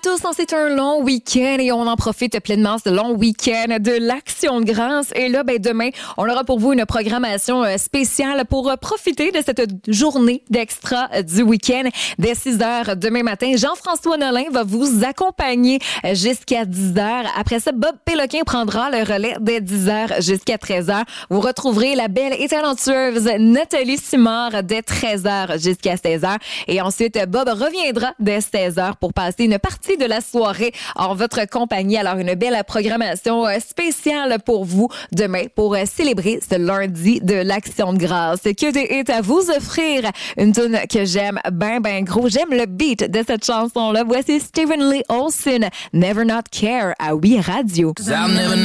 tous, c'est un long week-end et on en profite pleinement ce long week-end de l'Action de grâce. Et là, demain, on aura pour vous une programmation spéciale pour profiter de cette journée d'extra du week-end dès 6 heures demain matin. Jean-François Nolin va vous accompagner jusqu'à 10 heures. Après ça, Bob Péloquin prendra le relais dès 10 heures jusqu'à 13 heures. Vous retrouverez la belle et talentueuse Nathalie Simard dès 13 heures jusqu'à 16 heures. Et ensuite, Bob reviendra dès 16 heures pour passer une partie de la soirée en votre compagnie. Alors, une belle programmation spéciale pour vous demain pour célébrer ce lundi de l'Action de grâce. Que est à vous offrir une tune que j'aime ben gros. J'aime le beat de cette chanson-là. Voici Stephen Lee Olsen, Never Not Care à Oui Radio.